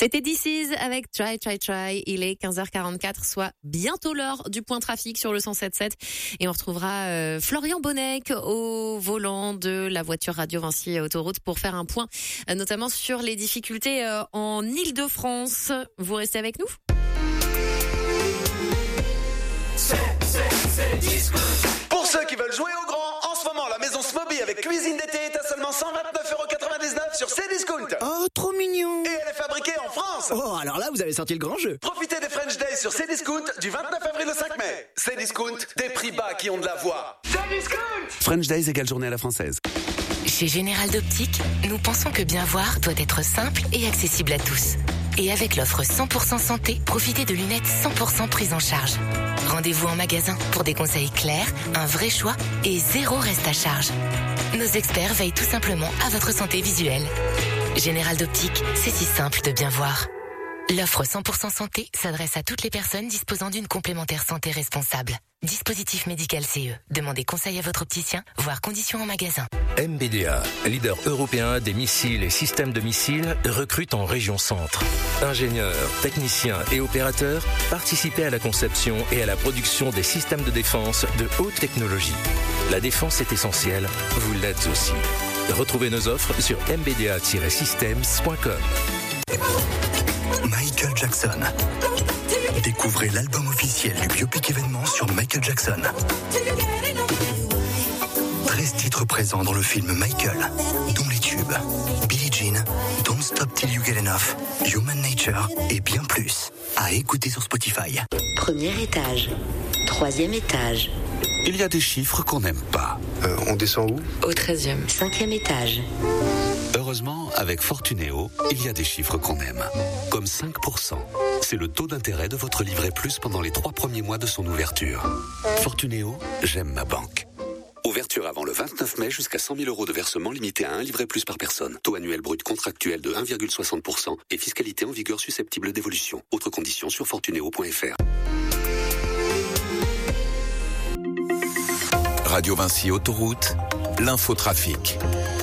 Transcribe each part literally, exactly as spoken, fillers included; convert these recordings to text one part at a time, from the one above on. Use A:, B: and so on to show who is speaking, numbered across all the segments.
A: C'était This Is avec Try Try Try. Il est quinze heures quarante-quatre, soit bientôt l'heure du point trafic sur le cent sept sept. Et on retrouvera euh, Florian Bonnec au volant de la voiture Radio Vinci Autoroute pour faire un point, euh, notamment sur les difficultés euh, en Île-de-France. Vous restez avec nous ?
B: C'est, c'est, c'est Discount. Pour ceux qui veulent jouer au grand, en ce moment, la maison Smoby avec cuisine d'été est à seulement cent vingt-neuf euros quatre-vingt-dix-neuf sur Cdiscount.
C: Oh, trop mignon.
B: Et elle est fabriquée en France.
C: Oh, alors là, vous avez sorti le grand jeu.
B: Profitez des French Days sur Cdiscount du vingt-neuf avril au cinq mai. Cdiscount, des prix bas qui ont de la voix. Cdiscount.
D: French Days égale journée à la française.
E: Chez Général d'Optique, nous pensons que bien voir doit être simple et accessible à tous. Et avec l'offre cent pour cent santé, profitez de lunettes cent pour cent prises en charge. Rendez-vous en magasin pour des conseils clairs, un vrai choix et zéro reste à charge. Nos experts veillent tout simplement à votre santé visuelle. Général d'Optique, c'est si simple de bien voir. L'offre cent pour cent santé s'adresse à toutes les personnes disposant d'une complémentaire santé responsable. Dispositif médical C E. Demandez conseil à votre opticien, voire conditions en magasin.
F: M B D A, leader européen des missiles et systèmes de missiles, recrute en région centre. Ingénieurs, techniciens et opérateurs, participez à la conception et à la production des systèmes de défense de haute technologie. La défense est essentielle, vous l'êtes aussi. Retrouvez nos offres sur m b d a tiret systems point com.
G: Michael Jackson. Découvrez l'album officiel du biopic événement sur Michael Jackson. treize titres présents dans le film Michael, dont les tubes Billie Jean, Don't Stop Till You Get Enough, Human Nature et bien plus. À écouter sur Spotify.
H: Premier étage, troisième étage.
D: Il y a des chiffres qu'on n'aime pas.
I: Euh, on descend où ?
H: Au treizième, cinquième étage.
D: Heureusement, avec Fortunéo, il y a des chiffres qu'on aime. Comme cinq pour cent. C'est le taux d'intérêt de votre livret plus pendant les trois premiers mois de son ouverture. Fortunéo, j'aime ma banque. Ouverture avant le vingt-neuf mai jusqu'à cent mille euros de versement limité à un livret plus par personne. Taux annuel brut contractuel de un virgule soixante pour cent et fiscalité en vigueur susceptible d'évolution. Autres conditions sur fortunéo point f r.
J: Radio Vinci Autoroute, l'infotrafic.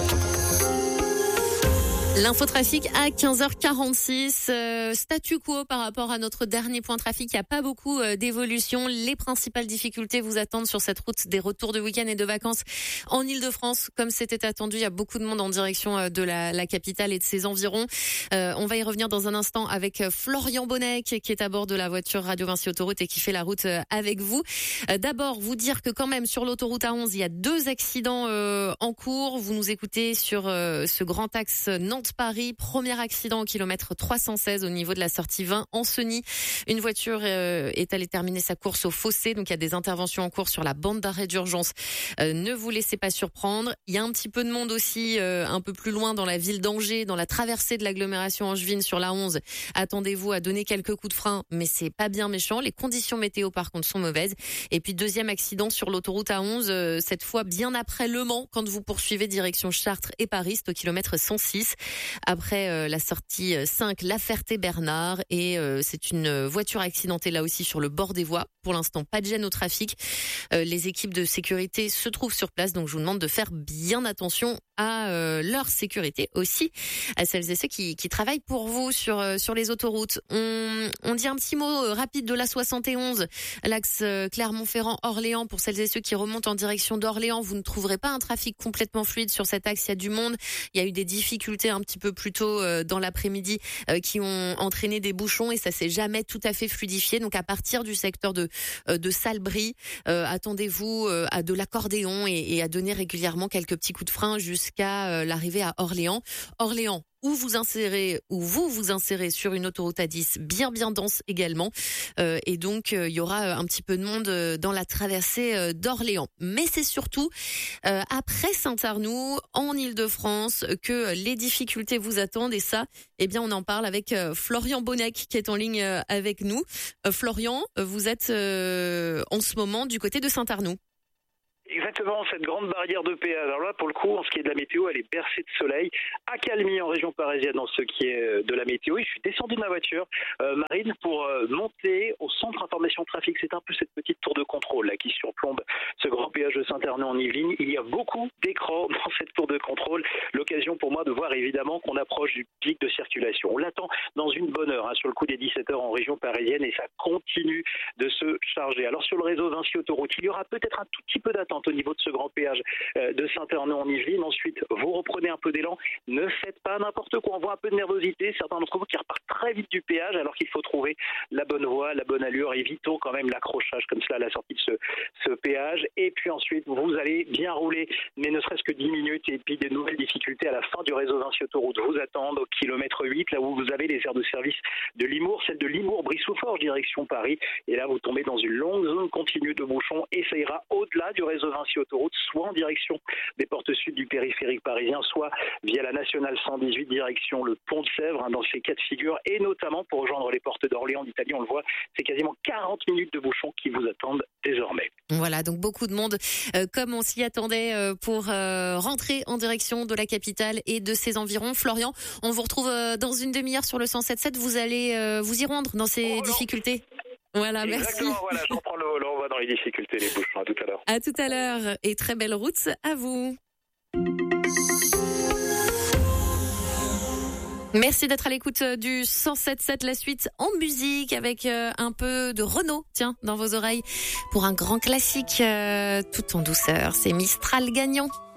A: L'infotrafic à quinze heures quarante-six, euh, statu quo par rapport à notre dernier point trafic. Il n'y a pas beaucoup euh, d'évolution. Les principales difficultés vous attendent sur cette route des retours de week-end et de vacances en Île-de-France. Comme c'était attendu, il y a beaucoup de monde en direction euh, de la, la capitale et de ses environs. Euh, on va y revenir dans un instant avec Florian Bonnec qui est à bord de la voiture Radio Vinci Autoroute et qui fait la route euh, avec vous. Euh, d'abord, vous dire que quand même sur l'autoroute A onze, il y a deux accidents euh, en cours. Vous nous écoutez sur euh, ce grand axe Nantes-Paris, premier accident au kilomètre trois cent seize au niveau de la sortie vingt en Seny. Une voiture euh, est allée terminer sa course au fossé, donc il y a des interventions en cours sur la bande d'arrêt d'urgence. Euh, ne vous laissez pas surprendre. Il y a un petit peu de monde aussi euh, un peu plus loin dans la ville d'Angers, dans la traversée de l'agglomération angevine sur la onze. Attendez-vous à donner quelques coups de frein, mais c'est pas bien méchant. Les conditions météo par contre sont mauvaises. Et puis deuxième accident sur l'autoroute A onze, euh, cette fois bien après Le Mans, quand vous poursuivez direction Chartres et Paris, c'est au kilomètre cent six. Après euh, la sortie cinq, La Ferté-Bernard, et euh, c'est une voiture accidentée là aussi sur le bord des voies. Pour l'instant, pas de gêne au trafic. Euh, les équipes de sécurité se trouvent sur place, donc je vous demande de faire bien attention à euh, leur sécurité aussi, à celles et ceux qui, qui travaillent pour vous sur euh, sur les autoroutes. On, on dit un petit mot euh, rapide de la soixante et onze, l'axe euh, Clermont-Ferrand-Orléans. Pour celles et ceux qui remontent en direction d'Orléans, vous ne trouverez pas un trafic complètement fluide sur cet axe. Il y a du monde. Il y a eu des difficultés un petit peu plus tôt euh, dans l'après-midi euh, qui ont entraîné des bouchons et ça s'est jamais tout à fait fluidifié. Donc à partir du secteur de euh, de Salbris, euh, attendez-vous euh, à de l'accordéon et, et à donner régulièrement quelques petits coups de frein jusqu'à euh, l'arrivée à Orléans. Orléans, où vous insérez, où vous vous insérez sur une autoroute A dix bien bien dense également, euh, et donc euh, il y aura un petit peu de monde euh, dans la traversée euh, d'Orléans. Mais c'est surtout euh, après Saint-Arnoux en Île-de-France que les difficultés vous attendent, et ça, eh bien on en parle avec euh, Florian Bonnec qui est en ligne euh, avec nous. Euh, Florian, vous êtes euh, en ce moment du côté de Saint-Arnoux.
I: Exactement, cette grande barrière de péage. Alors là, pour le coup, en ce qui est de la météo, elle est bercée de soleil. Accalmie en région parisienne en ce qui est de la météo. Et je suis descendu de ma voiture, euh, Marine, pour euh, monter au centre information trafic. C'est un peu cette petite tour de contrôle là qui surplombe ce grand péage de Saint-Ernest-en-Yvelines. Il y a beaucoup d'écrans dans cette tour de contrôle. L'occasion pour moi de voir évidemment qu'on approche du pic de circulation. On l'attend dans une bonne heure, hein, sur le coup des dix-sept heures en région parisienne, et ça continue de se charger. Alors sur le réseau Vinci Autoroute, il y aura peut-être un tout petit peu d'attente au niveau de ce grand péage de Saint-Ernest-en-Yvelines. Ensuite, vous reprenez un peu d'élan. Ne faites pas n'importe quoi. On voit un peu de nervosité. Certains d'entre vous qui repartent très vite du péage alors qu'il faut trouver la bonne voie, la bonne allure. Évitons quand même l'accrochage comme cela à la sortie de ce, ce péage. Et puis ensuite, vous allez bien rouler, mais ne serait-ce que dix minutes. Et puis des nouvelles difficultés à la fin du réseau Vinci Autoroute vous attendent au kilomètre huit, là où vous avez les aires de service de Limours, celle de Limours-Brie-sous-Forges, direction Paris. Et là, vous tombez dans une longue zone continue de bouchons et ça ira au-delà du réseau Vinci Autoroute, soit en direction des portes sud du périphérique parisien, soit via la nationale cent dix-huit direction le pont de Sèvres, hein, dans ces cas de figure, et notamment pour rejoindre les portes d'Orléans d'Italie, on le voit, c'est quasiment quarante minutes de bouchons qui vous attendent désormais.
A: Voilà, donc beaucoup de monde, euh, comme on s'y attendait, euh, pour euh, rentrer en direction de la capitale et de ses environs. Florian, on vous retrouve euh, dans une demi-heure sur le cent sept sept, vous allez euh, vous y rendre dans ces oh, difficultés. Voilà,
I: Exactement,
A: merci.
I: Voilà, je reprends le, le on va dans les difficultés, les bouchons. À tout à l'heure.
A: À tout à l'heure et très belle route à vous. Merci d'être à l'écoute du cent sept sept, la suite en musique avec euh, un peu de Renaud, tiens, dans vos oreilles pour un grand classique euh, tout en douceur. C'est Mistral gagnant.